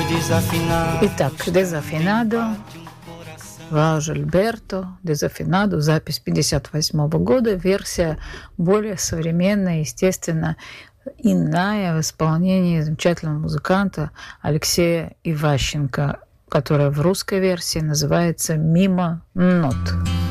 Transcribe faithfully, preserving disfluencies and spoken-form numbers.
Итак, «Дезафинадо», Вао Жильберто, «Дезафинадо», запись пятьдесят восьмого года, версия более современная, естественно, иная, в исполнении замечательного музыканта Алексея Иващенко, которая в русской версии называется «Мимо нот».